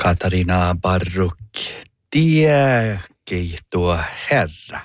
Katarina Barruk, tuo herra.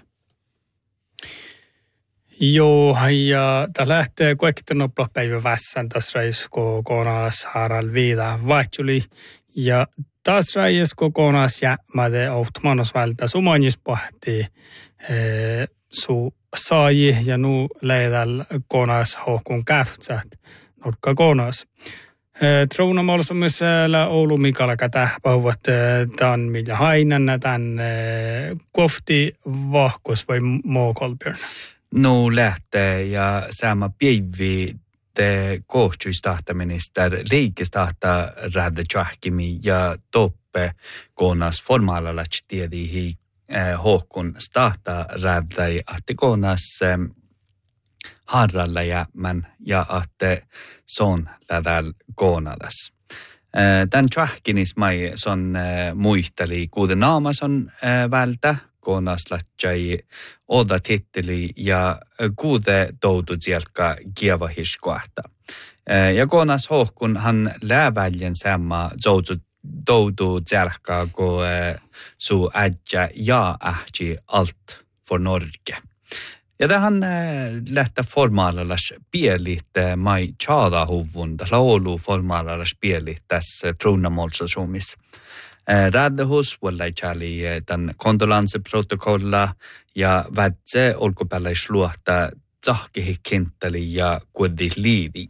Joo, ja tämä lähtee kuitenkin päivä vässän tässä raisko kokonas Harald Viida vahtsuli. Ja tässä raisko kokonas jäämäde automanos vältä sumanis pahti su saaji ja nu leidäl kokonas hohkun käftsät nurkka kokonas. Trounamalsa myös Oulu Mikala tähpäivät tämän millä hainän tämän kofti vahkos vai muukolpjörn. Nu lähtee ja sama päivi te kohtuistahtaminister liikestahta rädde tjahkimi ja toppe konas formaalalachi tiedihi hohkun stahta rädde ahti konas harralla jäämän ja ahte son lädäl koonalas. Tän tjahkinis mai son muisteli kuuden naamas on vältä koonaslatjai oda titteli ja kuude toutut sieltä kievahiskoahta. Ja koonas hohkun han lääväljen samma toutu sieltä kun su ädjä ja ähtsi alt for Norge. Ja tähän lähtee formaalallas pielit mai tjaadahuvun, tässä Oulu formaalallas pielit tässä Trounamolsasumissa. Räddehus vollai tjali tämän kondolanseprotokolla ja vätse olkopäällä sluohta tsahkihikintteli ja kuudi liidi.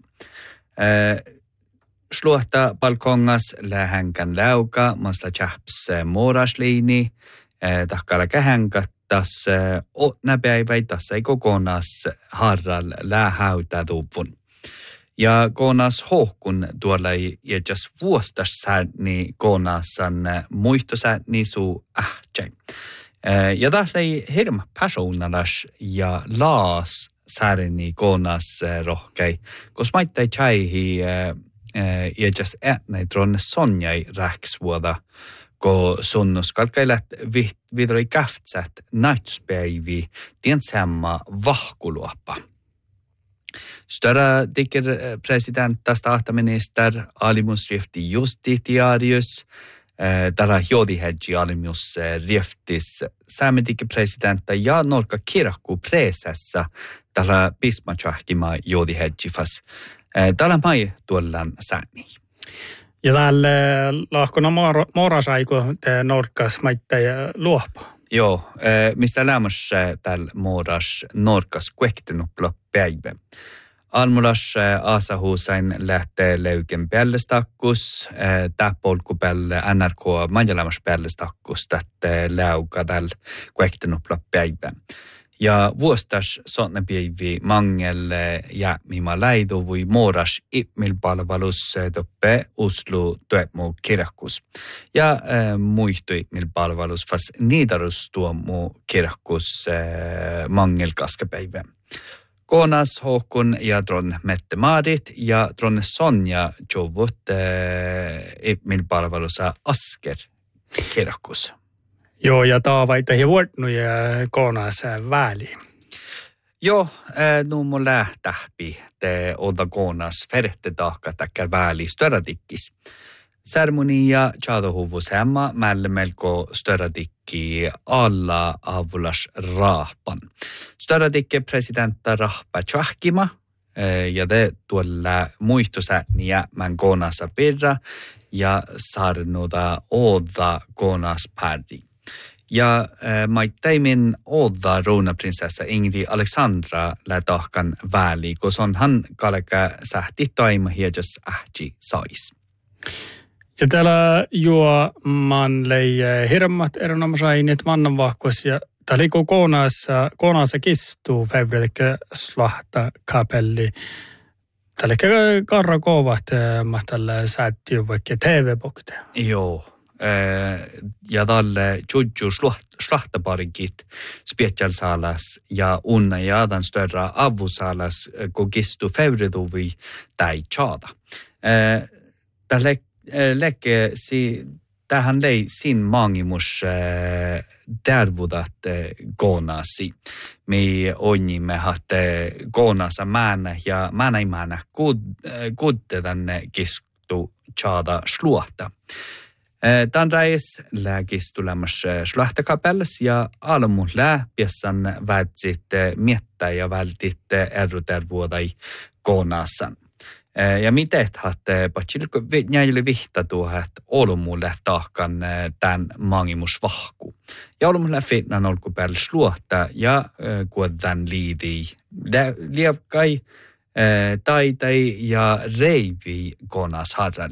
Sluohta balkongas lähänkän läuka, masla tjahps muorasliini, tahkalla kähänkat. Tässä näpäivä tässä ei kokonas harral lähäytä tuvun. Ja konas hohkun tuolla jätäs vuostas sääni konasan muistosääni suu ähtsä. Ja tässä ei hirma persoonalas ja laas sääni konas rohkei, koska maittai tjaihi jätäs äänei tronne sonjai räksvuoda. Ko sunnus kalkailat vidroi käftsät naitspäivi tien samma vahkuluoppa. Större dikker presidenta statsminister alimus rifti justitiarius. Tällä jodihedji alimus riftis saamedikke presidenta ja norka kirkku presessa tällä pismachahkima jodihedji fas. Tällä mai tuollan sääni. Ja täällä lahkona moorasaiku norkas maittai luopa. Joo, mistä lämmäs täällä mooras norkas kuektenupla päivä. Almulas Aasahuusain lähtee leuken pällestakkus, täppolku pälle NRK manjalämmäs pällestakkus, tätä leuka täällä kuektenupla päivä. Ja vuostas sonne päivi mangelle jäämima läidu voi mooras ipmilpalvelus toppe Oslo tuemu kirkkus. Ja muistu ipmilpalvelus fas niidarus tuomu kirkkus mangel kaskepäivä. Koonas hohkun ja tron Mette Marit ja tron Sonja jovut ipmilpalvelusa Asker kirkkus. Joo, ja taavaita ja vuotnu ja koonas väliin. Joo, nu må lähtähpi te oda koonas ferhte tahka täkkär väli störadikis. Ceremonia tjaadohuvus hemma mälle melko störadikki alla avulas rahpan. Störadikki presidenta rahpa tjahkima ja te tuolla muistosääni jäämän koonassa pirra ja sarnuda oda koonas pärdi. Ja maittaimin odda ruunaprinsessa Ingrid Alexandra lähtahkan väli, koska hän kalka sähti toima hiedas ähti sais. Ja täällä juo manlei hirmat erinomaisaineet mannanvahkos ja täällä koonassa kistuu februarikö slahta kapelli. Täällä karra kovat tällä säättyy vaikka TV-bokte. Joo. Ja tälle tjudju slahtaparikit specialsalas ja unna ja den större avusalas kun kistu fevriduvi tai tjada. Tähän lei sin mangimus tervudat koonasi. Me onnimme hatte koonasa määnä ja määnä kudde tänne kistu tjada sluota. Tämän räis lääkis tulemas slahtakapellas ja almun läpiessan väitsit miettä ja vältit errutervuodai koonassan. Ja miten hatte patsilko näille vihta tuohon olmulle tahkan tämän mangimus vahku. Ja olmulle fitnan olku päällä sluotta ja kuodan liidi liepkai taitai ja reivi konas harrali.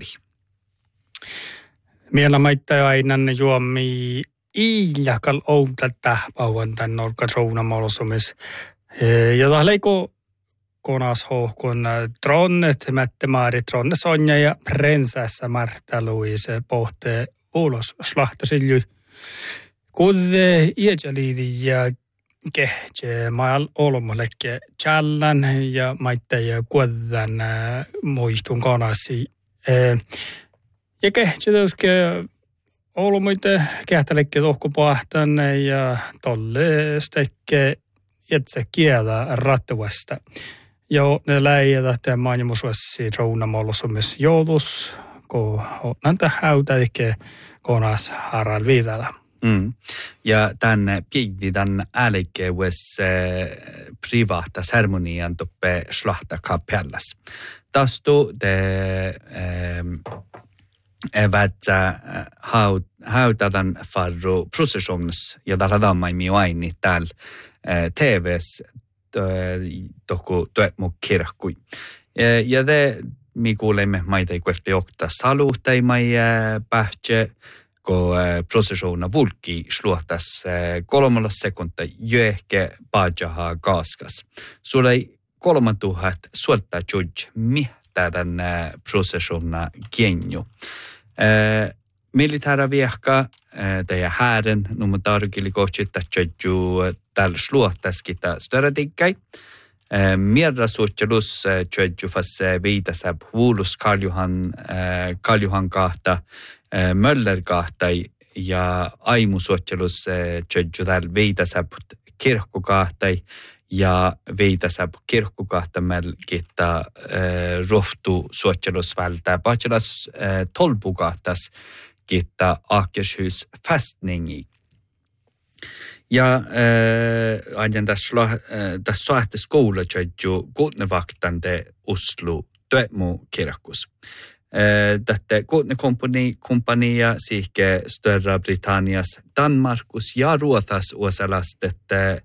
Miellä maittaa aina juomi iiljakal outa tähpauan tän olka rounamolosumis. Ja tahleiko konas hohkun tronnet, Mette Maari Tronne Sonja ja prinsessa Marta Louise pohte ulos slahtasilju. Kudde iäjaliidi ja kehtje maal olmolekke challan ja maitte ja kuodan muistun konasi. Ja kehtje tauske olmoite kehtalekke tohkupahtan ja tolle stekke itse kielä rattuvasta. Ja ne läijät tämän maanimusuossi rounamollosumis joudus, kun näitä häytäikke konas harral viidalla. Ja tänne pigvidan älkeus privata ceremonian toppe slahtakapellas. Tastu de evätsä häytädän farru processiones ja tällä dammaimi aini täällä TV:s toku tuetmu kirkkui. Ja te mi kuulemme maita ei kuitenkin johtaa saluhtaimai pähtsä, kun prosessiona vulki sluotas 3 sekuntia jöhke pajaha kaaskas. Sulla ei 3000 suolta juj mihtään prosessiona genju. Militära viehka teidän häärän numma tarkili kohta tjöju tällä sluottaskita störätikkäi. Mierra suhtjelus tjöju fas viitasab huulus Karl-Johan kahta Möller kahtai ja aimu suhtjelus tjöju tällä viitasab kirkku kahtai ja viitasab kirkku kahta melkitta rohtu suhtjelus vältä paitselas tolpu kahtas gitta Akershus fästningi. Ja ajan tässä saatte skola tjöju kutnevaktande Oslo tuetmu kirkkus. Tätä kutnekompania siike Störra Britannias Danmarkus ja Ruotas osalastet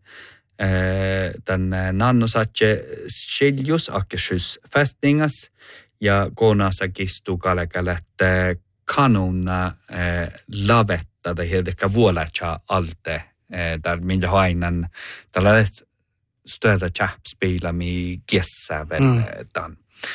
den nannosatje skiljus Akershus fästningas ja konasa kistu kalekalet kanona lavetta det heter vuolacha alte där minä hainan tällä större chapspela mi gessa väl dan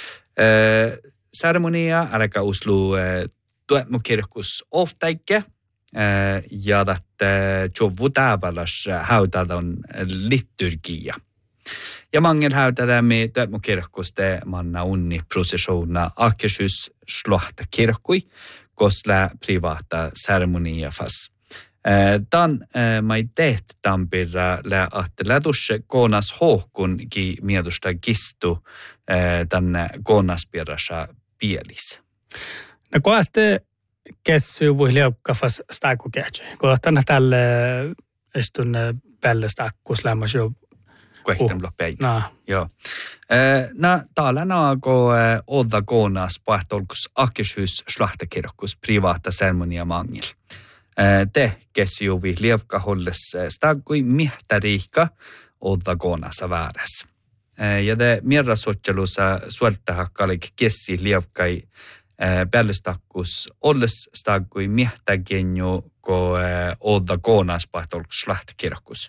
ceremonia alka Oslo tuetmu kirkkus oftaike ja että jovu tavallas hautadan liturgia. Ja mangel hautadamme tuetmu kirkkus te manna unni processiona Akershus slahtakirkkui kosla privata ceremonia fas. Dan mai teet tampirra lä att lädusse konas hohkun ki miedusta gistu tänne konaspirrasa pielis. No koaste kessy voi liukkafas staku kätse. Kun tänne tälle istun päälle stakkus lämmas jo kuehtem loppein. Joo. Täällä naako odda konas pahtolkus Akershus slahtakirkkus privata ceremonia mangil. Te kesjuvi lievka holles staggui mihtariikka odda konasa vääräs. Ja te mierrasottelussa suoltahakkalik kessi lievkai päällestakkus olles staggui mihtägenju ko odda konas pahtolkus slahtakirkkus.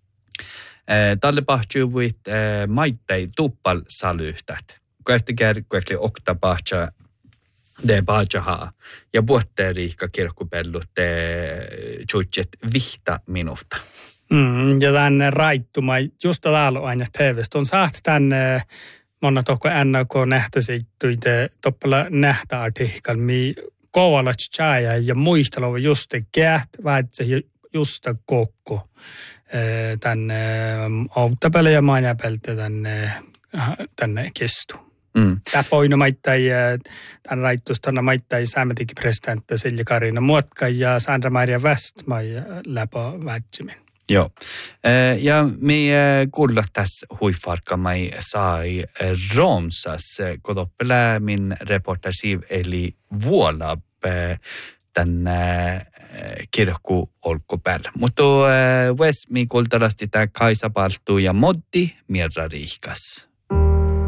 Tälle pahtjuvuit maittei tuppal salyhtät. Kohtikär kuekli okta pahtja de pahtjahaa. Ja puotteeriikka kirkkupellut tjutset vihta minusta. Ja tänne raittuma, just täällä aina TV:stä on saat tänne monna tohko NK nähtäsittyitä toppala nähtä artikkal mi kovalla tjäjä ja muistelua just käht väitse just kokko. Tänne auttapeli ja maanjapeltä tänne kestu. Tämä poino maittai, tämän raitustana maittai säämetikin presidentti Silja Karina Muotka ja Sandra Maria Westman läpä vätsimin. Joo. Ja me kuulla tässä huifarkamai sai Romsas kodoppelä min reportasiv eli vuolab tämän kirkku olkopäällä. Mutta West mi kultarasti tämä Kaisa Paltu ja Moddi Mirra Riikas.